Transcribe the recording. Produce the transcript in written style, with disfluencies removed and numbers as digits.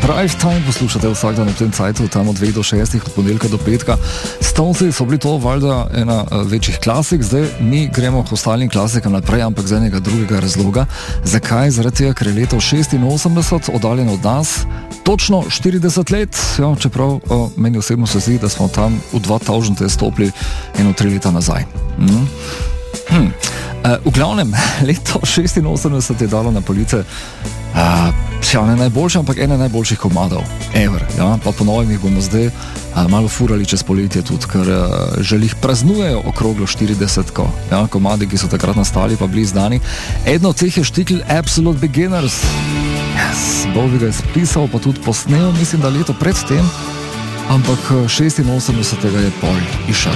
Drive Time poslušate vsak dan ob tem cajtu, tam od 2 do 6, od ponedeljka do petka. Stonci so bili to valjda ena večjih klasik, zdaj mi gremo k ostalim klasikam naprej, ampak z enega drugega razloga. Zakaj? Zaradi tega, ker je leto 86 oddaljeno od nas točno 40 let, ja, čeprav meni osebno se zdi, da smo tam v 2000 stopili 3 leta nazaj. V glavnem, leto 86 je dalo na police ne najboljše, ampak ene najboljših komadov ever, ja? Pa po novem jih bomo zdaj malo furali čez poletje tudi, ker že jih praznujejo okroglo 40, ja? Komadi, ki so takrat nastali, pa bili izdani. Eno od teh je štikl Absolute Beginners. Yes, Bowie ga je spisal, pa tudi posnel, mislim, da leto pred tem, ampak 86 je pol išel.